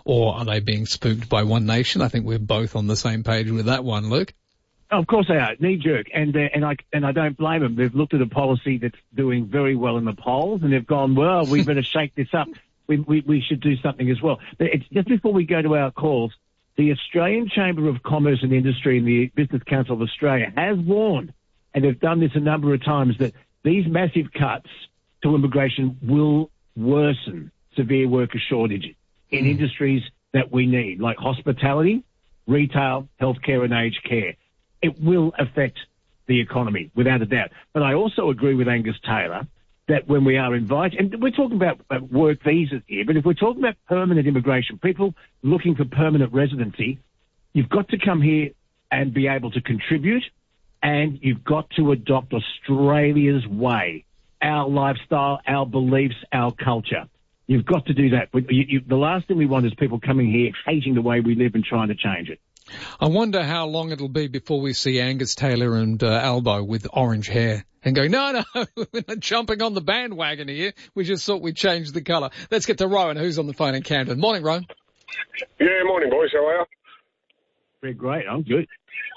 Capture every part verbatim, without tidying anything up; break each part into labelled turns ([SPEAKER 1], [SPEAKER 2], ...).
[SPEAKER 1] or are they being spooked by One Nation? I think we're both on the same page with that one, Luke.
[SPEAKER 2] Oh, of course they are, knee jerk, and uh, and I and I don't blame them. They've looked at a policy that's doing very well in the polls, and they've gone, well, we better shake this up. We, we we should do something as well. But it's just before we go to our calls, the Australian Chamber of Commerce and Industry and the Business Council of Australia has warned, and they've done this a number of times, that these massive cuts to immigration will worsen severe worker shortages in mm. industries that we need, like hospitality, retail, healthcare, and aged care. It will affect the economy, without a doubt. But I also agree with Angus Taylor that when we are invited, and we're talking about work visas here, but if we're talking about permanent immigration, people looking for permanent residency, you've got to come here and be able to contribute, and you've got to adopt Australia's way, our lifestyle, our beliefs, our culture. You've got to do that. You, you, the last thing we want is people coming here hating the way we live and trying to change it.
[SPEAKER 1] I wonder how long it'll be before we see Angus Taylor and uh, Albo with orange hair and going, no, no, we're not jumping on the bandwagon here. We just thought we'd change the colour. Let's get to Rowan, who's on the phone in Camden. Morning, Rowan.
[SPEAKER 3] Yeah, morning, boys. How are you?
[SPEAKER 2] We're great. I'm good.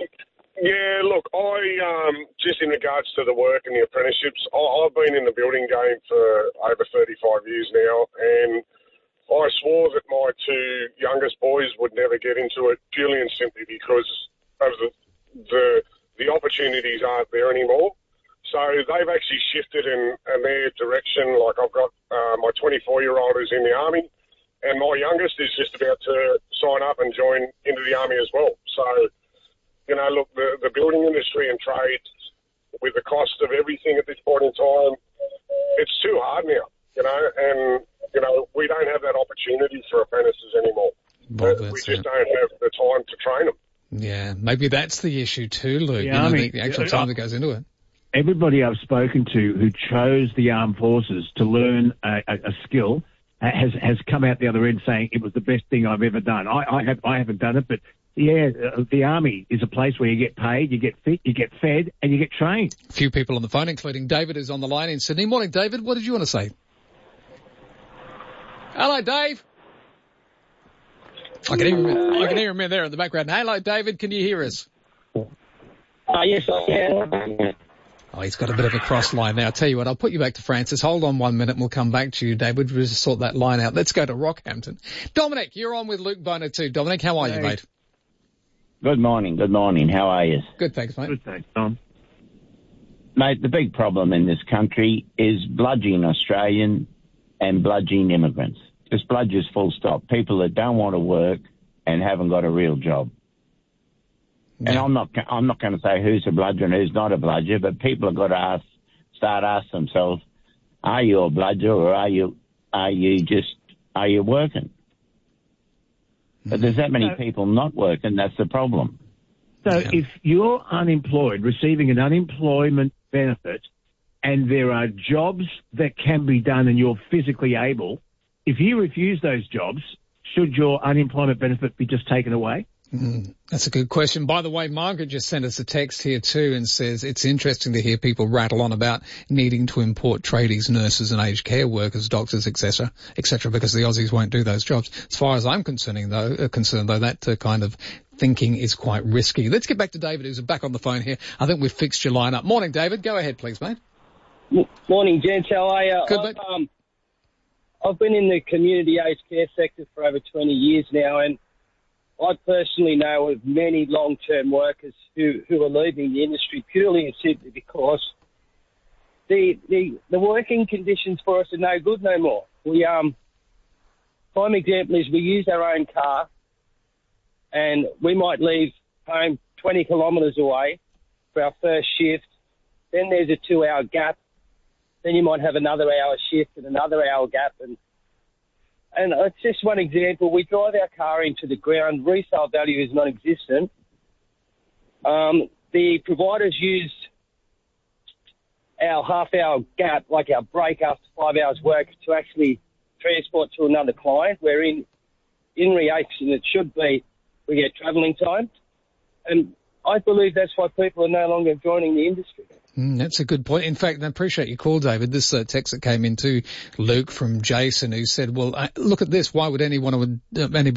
[SPEAKER 3] Yeah, look, I um, just in regards to the work and the apprenticeships, I, I've been in the building game for over thirty-five years now, and I swore that my two youngest boys would never get into it purely and simply because of the the, the opportunities aren't there anymore. So they've actually shifted in, in their direction. Like I've got uh, my twenty-four-year-old who's in the Army, and my youngest is just about to sign up and join into the Army as well. So, you know, look, the, the building industry and trade, with the cost of everything at this point in time, it's too hard now, you know, and you know, we don't have that opportunity for apprentices anymore.
[SPEAKER 1] Well,
[SPEAKER 3] we just it. don't have the time to train them.
[SPEAKER 1] Yeah, maybe that's the issue too, Luke.
[SPEAKER 2] Yeah,
[SPEAKER 1] you know,
[SPEAKER 2] I mean,
[SPEAKER 1] the actual time that goes into it.
[SPEAKER 2] Everybody I've spoken to who chose the armed forces to learn a, a, a skill has has come out the other end saying it was the best thing I've ever done. I, I have I haven't done it, but yeah, the Army is a place where you get paid, you get fit, you get fed, and you get trained.
[SPEAKER 1] A few people on the phone, including David, who's on the line in Sydney. Morning, David. What did you want to say? Hello, Dave. I can hear him, I can hear him in there in the background. Hello, David. Can you hear us?
[SPEAKER 4] Uh, yes, I can.
[SPEAKER 1] Oh, he's got a bit of a cross line now. I'll tell you what, I'll put you back to Francis. Hold on one minute and we'll come back to you, David. We'll just sort that line out. Let's go to Rockhampton. Dominic, you're on with Luke Boner too. Dominic, how are hey. you, mate?
[SPEAKER 4] Good morning. Good morning. How are you?
[SPEAKER 1] Good, thanks, mate.
[SPEAKER 2] Good, thanks, Tom.
[SPEAKER 4] Mate, the big problem in this country is bludgeoning Australian and bludgeoning immigrants. Just bludgers full stop. People that don't want to work and haven't got a real job. Yeah. And I'm not, I'm not going to say who's a bludger and who's not a bludger, but people have got to ask, start asking themselves, are you a bludger or are you, are you just, are you working? But there's that many
[SPEAKER 2] so,
[SPEAKER 4] people not working, that's the problem.
[SPEAKER 2] So
[SPEAKER 4] yeah.
[SPEAKER 2] if you're unemployed, receiving an unemployment benefit, and there are jobs that can be done and you're physically able, if you refuse those jobs, should your unemployment benefit be just taken away?
[SPEAKER 1] Mm, that's a good question. By the way, Margaret just sent us a text here too and says it's interesting to hear people rattle on about needing to import tradies, nurses and aged care workers, doctors, et cetera, et cetera, because the Aussies won't do those jobs. As far as I'm concerned, though, uh, concerned though, that uh, kind of thinking is quite risky. Let's get back to David, who's back on the phone here. I think we've fixed your line up. Morning, David. Go ahead, please, mate.
[SPEAKER 5] Morning, gents. How are you?
[SPEAKER 1] Good,
[SPEAKER 5] I've,
[SPEAKER 1] mate.
[SPEAKER 5] um, I've been in the community aged care sector for over twenty years now, and I personally know of many long-term workers who, who are leaving the industry purely and simply because the, the the working conditions for us are no good no more. We um, prime example is we use our own car, and we might leave home twenty kilometres away for our first shift. Then there's a two-hour gap. Then you might have another hour shift and another hour gap, and And it's just one example. We drive our car into the ground. Resale value is non-existent. Um, the providers use our half-hour gap, like our break after five hours work, to actually transport to another client, where in, in reaction it should be we get travelling time. And I believe that's why people are no longer joining the industry.
[SPEAKER 1] Mm, that's a good point. In fact, I appreciate your call, David. This uh, text that came in to Luke from Jason, who said, well, uh, look at this. Why would anyone, uh, anybody